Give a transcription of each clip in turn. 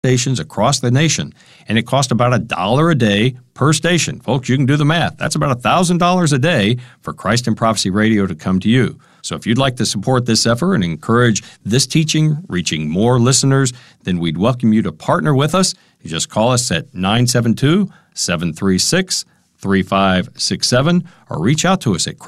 stations across the nation, and it cost about $1 a day per station. Folks, you can do the math. That's about $1,000 a day for Christ in Prophecy Radio to come to you. So if you'd like to support this effort and encourage this teaching reaching more listeners, then we'd welcome you to partner with us. You just call us at 972-736-3567 or reach out to us at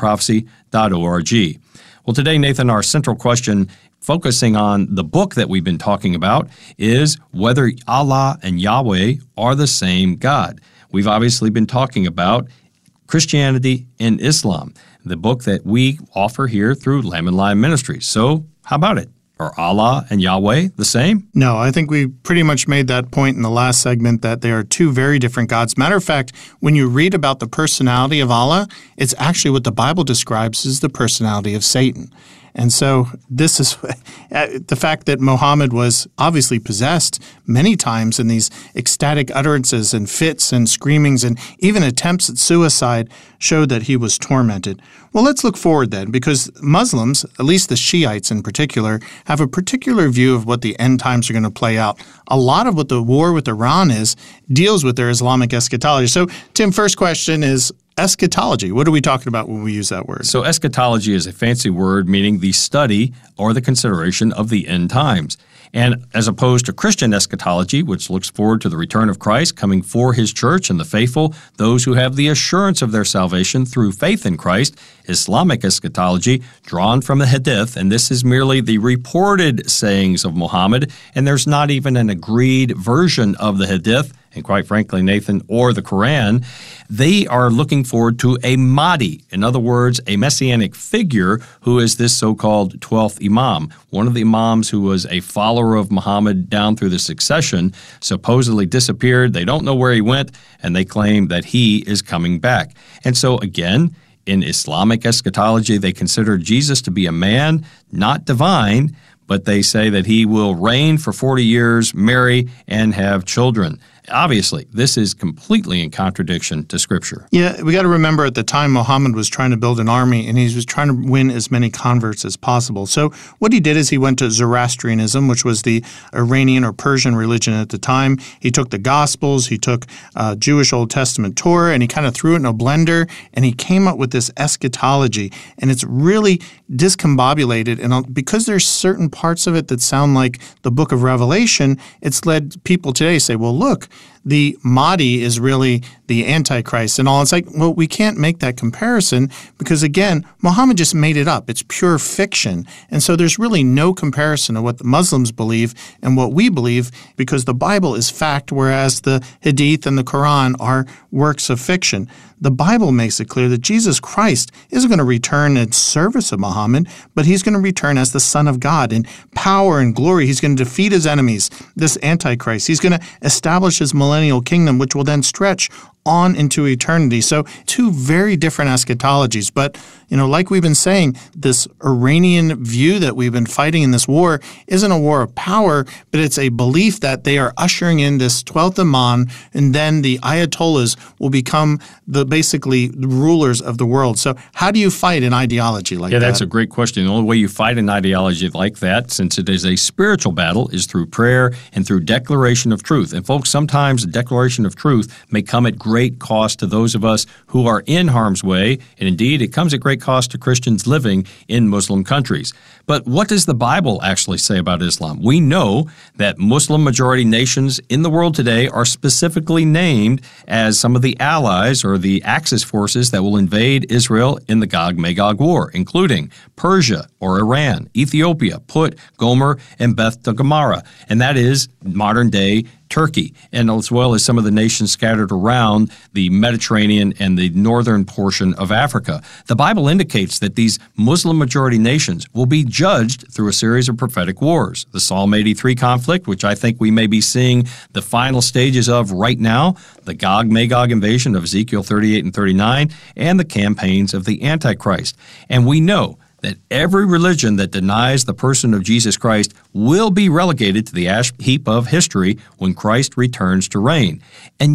christinprophecy.org. Well, today, Nathan, our central question focusing on the book that we've been talking about is whether Allah and Yahweh are the same God. We've obviously been talking about Christianity and Islam, the book that we offer here through Lamb and Lion Ministries. So how about it? Are Allah and Yahweh the same? No, I think we pretty much made that point in the last segment that they are two very different gods. Matter of fact, when you read about the personality of Allah, it's actually what the Bible describes as the personality of Satan. And so this is the fact that Muhammad was obviously possessed many times in these ecstatic utterances and fits and screamings and even attempts at suicide showed that he was tormented. Well, let's look forward then, because Muslims, at least the Shiites in particular, have a particular view of what the end times are going to play out. A lot of what the war with Iran deals with their Islamic eschatology. So, Tim, first question is, eschatology. What are we talking about when we use that word? So eschatology is a fancy word meaning the study or the consideration of the end times. And as opposed to Christian eschatology, which looks forward to the return of Christ coming for his church and the faithful, those who have the assurance of their salvation through faith in Christ, Islamic eschatology, drawn from the Hadith, and this is merely the reported sayings of Muhammad, and there's not even an agreed version of the Hadith, and quite frankly, Nathan, or the Quran, they are looking forward to a Mahdi, in other words, a messianic figure who is this so-called 12th Imam, one of the Imams who was a follower of Muhammad down through the succession, supposedly disappeared. They don't know where he went, and they claim that he is coming back. And so again, in Islamic eschatology, they consider Jesus to be a man, not divine, but they say that he will reign for 40 years, marry, and have children. Obviously, this is completely in contradiction to Scripture. Yeah, we got to remember at the time Muhammad was trying to build an army, and he was trying to win as many converts as possible. So what he did is he went to Zoroastrianism, which was the Iranian or Persian religion at the time. He took the Gospels, he took Jewish Old Testament Torah, and he kind of threw it in a blender, and he came up with this eschatology. And it's really discombobulated, and because there's certain parts of it that sound like the book of Revelation, it's led people today to say, well, look, the Mahdi is really the Antichrist and all. It's like, well, we can't make that comparison because, again, Muhammad just made it up. It's pure fiction. And so there's really no comparison of what the Muslims believe and what we believe because the Bible is fact, whereas the Hadith and the Quran are works of fiction. The Bible makes it clear that Jesus Christ isn't going to return in service of Muhammad, but he's going to return as the Son of God in power and glory. He's going to defeat his enemies, this Antichrist. He's going to establish his millennial kingdom, which will then stretch on into eternity. So two very different eschatologies. But, like we've been saying, this Iranian view that we've been fighting in this war isn't a war of power, but it's a belief that they are ushering in this 12th Imam, and then the Ayatollahs will become basically the rulers of the world. So how do you fight an ideology like that? Yeah, that's a great question. The only way you fight an ideology like that, since it is a spiritual battle, is through prayer and through declaration of truth. And folks, sometimes declaration of truth may come at great cost to those of us who are in harm's way, and indeed it comes at great cost to Christians living in Muslim countries. But what does the Bible actually say about Islam? We know that Muslim-majority nations in the world today are specifically named as some of the allies or the Axis forces that will invade Israel in the Gog-Magog war, including Persia or Iran, Ethiopia, Put, Gomer, and Beth Dagamara, and that is modern-day Turkey, and as well as some of the nations scattered around the Mediterranean and the northern portion of Africa. The Bible indicates that these Muslim-majority nations will be judged through a series of prophetic wars. The Psalm 83 conflict, which I think we may be seeing the final stages of right now, the Gog-Magog invasion of Ezekiel 38 and 39, and the campaigns of the Antichrist. And we know that every religion that denies the person of Jesus Christ will be relegated to the ash heap of history when Christ returns to reign. And yet,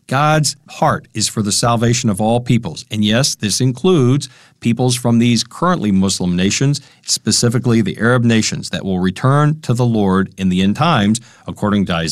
God's heart is for the salvation of all peoples. And yes, this includes peoples from these currently Muslim nations, specifically the Arab nations, that will return to the Lord in the end times, according to Isaiah